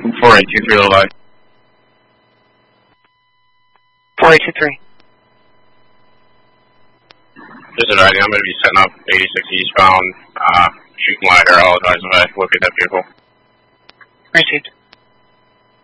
4823 Little Light. 4823. This is Riding. I'm going to be setting up 86 eastbound, shooting light arrow. I'll advise if I look at that vehicle. Received.